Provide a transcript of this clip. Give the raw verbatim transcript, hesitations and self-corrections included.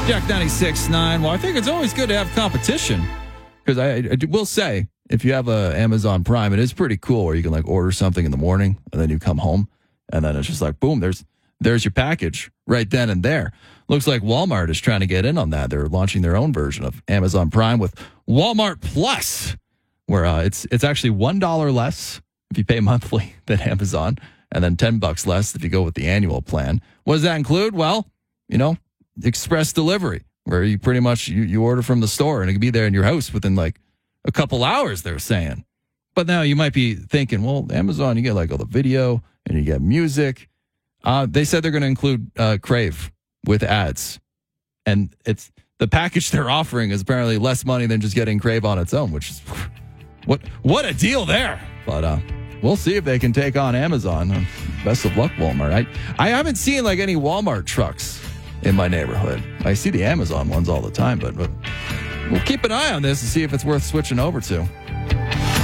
Jack ninety-six point nine. Well, I think it's always good to have competition because I, I will say, if you have a Amazon Prime, it is pretty cool where you can like order something in the morning and then you come home and then it's just like, boom, there's there's your package right then and there. Looks like Walmart is trying to get in on that. They're launching their own version of Amazon Prime with Walmart Plus, where uh, it's it's actually one dollar less if you pay monthly than Amazon, and then ten bucks less if you go with the annual plan. What does that include? Well, you know, express delivery, where you pretty much you, you order from the store and it can be there in your house within like a couple hours, they're saying. But now you might be thinking, well, Amazon, you get like all the video and you get music. Uh, they said they're going to include uh, Crave with ads. And it's the package they're offering is apparently less money than just getting Crave on its own, which is what what a deal there. But uh, we'll see if they can take on Amazon. Uh, best of luck, Walmart. I, I haven't seen like any Walmart trucks in my neighborhood. I see the Amazon ones all the time, but, but we'll keep an eye on this and see if it's worth switching over to.